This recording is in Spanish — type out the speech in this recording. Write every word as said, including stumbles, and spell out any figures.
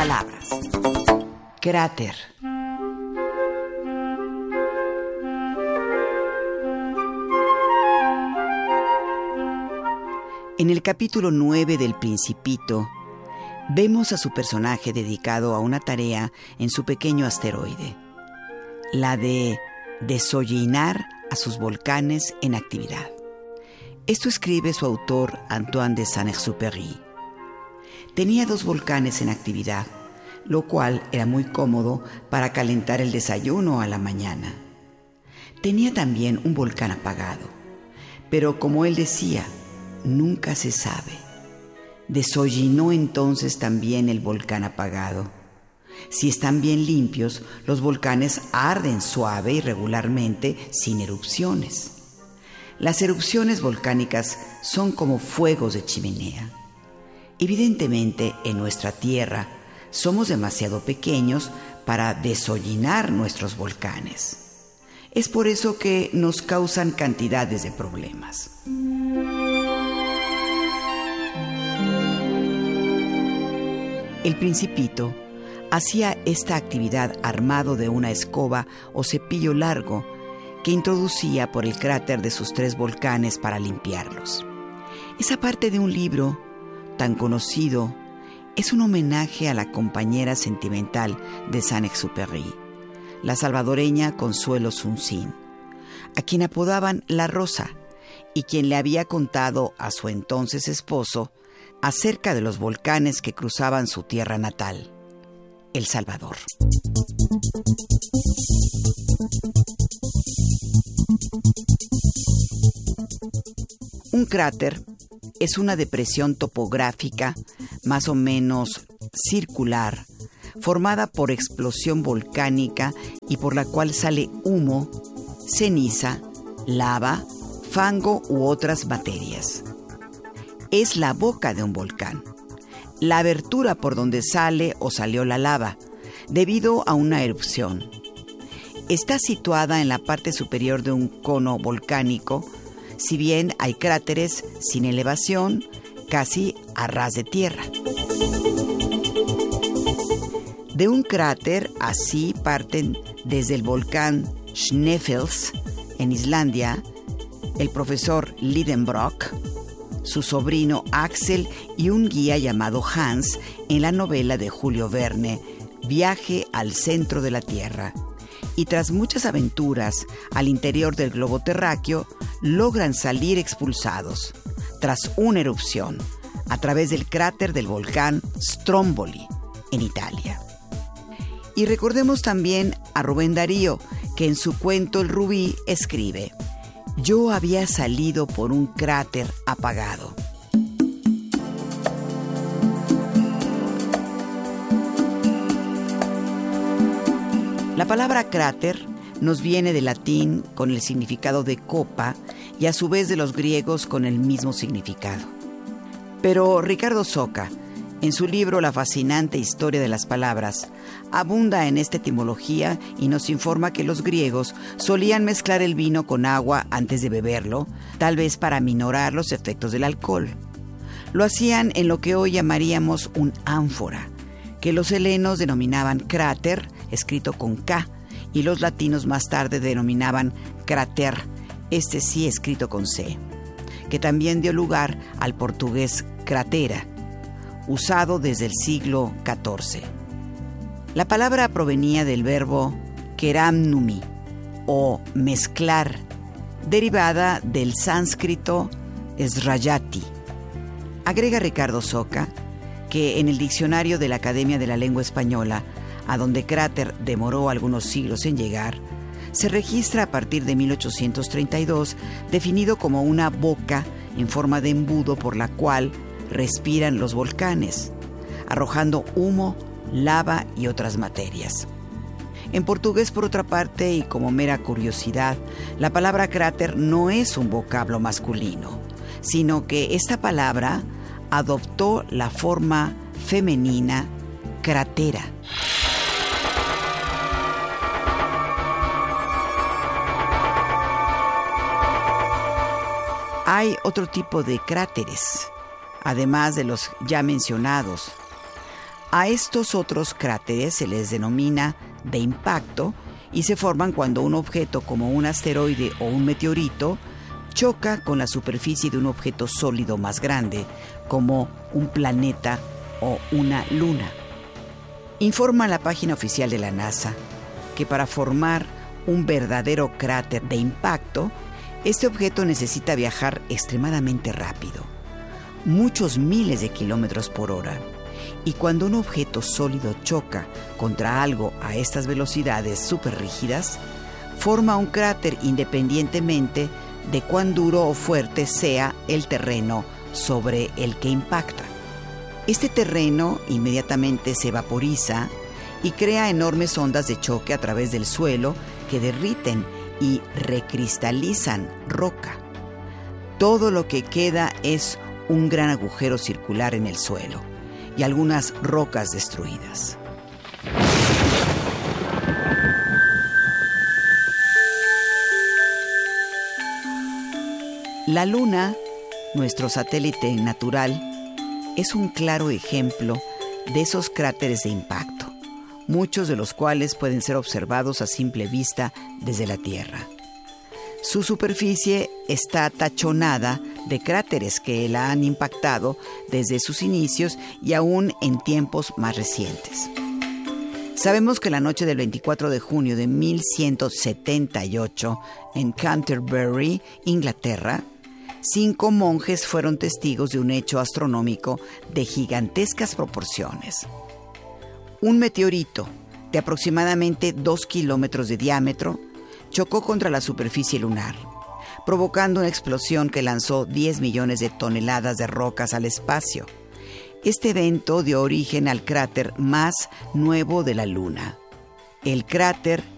palabras. Cráter. En el capítulo nueve del Principito, vemos a su personaje dedicado a una tarea en su pequeño asteroide, la de desollinar a sus volcanes en actividad. Esto escribe su autor Antoine de Saint-Exupéry. Tenía dos volcanes en actividad, lo cual era muy cómodo para calentar el desayuno a la mañana. Tenía también un volcán apagado, pero como él decía, nunca se sabe. Desollinó entonces también el volcán apagado. Si están bien limpios, los volcanes arden suave y regularmente sin erupciones. Las erupciones volcánicas son como fuegos de chimenea. Evidentemente, en nuestra Tierra somos demasiado pequeños para desollinar nuestros volcanes. Es por eso que nos causan cantidades de problemas. El Principito hacía esta actividad armado de una escoba o cepillo largo que introducía por el cráter de sus tres volcanes para limpiarlos. Esa parte de un libro tan conocido es un homenaje a la compañera sentimental de Saint-Exupéry, la salvadoreña Consuelo Suncín, a quien apodaban La Rosa y quien le había contado a su entonces esposo acerca de los volcanes que cruzaban su tierra natal, El Salvador. Un cráter es una depresión topográfica más o menos circular, formada por explosión volcánica y por la cual sale humo, ceniza, lava, fango u otras materias. Es la boca de un volcán, la abertura por donde sale o salió la lava, debido a una erupción. Está situada en la parte superior de un cono volcánico, si bien hay cráteres sin elevación, casi a ras de tierra. De un cráter así parten desde el volcán Snæfell, en Islandia, el profesor Lidenbrock, su sobrino Axel y un guía llamado Hans en la novela de Julio Verne, Viaje al centro de la Tierra. Y tras muchas aventuras al interior del globo terráqueo, logran salir expulsados, tras una erupción, a través del cráter del volcán Stromboli, en Italia. Y recordemos también a Rubén Darío, que en su cuento El Rubí escribe: yo había salido por un cráter apagado. La palabra cráter nos viene del latín con el significado de copa y a su vez de los griegos con el mismo significado. Pero Ricardo Soca, en su libro La fascinante historia de las palabras, abunda en esta etimología y nos informa que los griegos solían mezclar el vino con agua antes de beberlo, tal vez para aminorar los efectos del alcohol. Lo hacían en lo que hoy llamaríamos un ánfora, que los helenos denominaban cráter, escrito con K, y los latinos más tarde denominaban cráter, este sí escrito con C, que también dio lugar al portugués cratera, usado desde el siglo catorce. La palabra provenía del verbo keramnumi, o mezclar, derivada del sánscrito srayati. Agrega Ricardo Soca que en el diccionario de la Academia de la Lengua Española, a donde cráter demoró algunos siglos en llegar, se registra a partir de mil ochocientos treinta y dos, definido como una boca en forma de embudo por la cual respiran los volcanes, arrojando humo, lava y otras materias. En portugués, por otra parte, y como mera curiosidad, la palabra cráter no es un vocablo masculino, sino que esta palabra adoptó la forma femenina cratera. Hay otro tipo de cráteres, además de los ya mencionados. A estos otros cráteres se les denomina de impacto y se forman cuando un objeto como un asteroide o un meteorito choca con la superficie de un objeto sólido más grande, como un planeta o una luna. Informa la página oficial de la NASA que para formar un verdadero cráter de impacto, este objeto necesita viajar extremadamente rápido, muchos miles de kilómetros por hora. Y cuando un objeto sólido choca contra algo a estas velocidades súper rígidas, forma un cráter independientemente de cuán duro o fuerte sea el terreno sobre el que impacta. Este terreno inmediatamente se vaporiza y crea enormes ondas de choque a través del suelo que derriten y recristalizan roca. Todo lo que queda es un gran agujero circular en el suelo y algunas rocas destruidas. La Luna, nuestro satélite natural, es un claro ejemplo de esos cráteres de impacto, muchos de los cuales pueden ser observados a simple vista desde la Tierra. Su superficie está tachonada de cráteres que la han impactado desde sus inicios y aún en tiempos más recientes. Sabemos que la noche del veinticuatro de junio de mil ciento setenta y ocho, en Canterbury, Inglaterra, cinco monjes fueron testigos de un hecho astronómico de gigantescas proporciones. Un meteorito de aproximadamente dos kilómetros de diámetro chocó contra la superficie lunar, provocando una explosión que lanzó diez millones de toneladas de rocas al espacio. Este evento dio origen al cráter más nuevo de la Luna, el cráter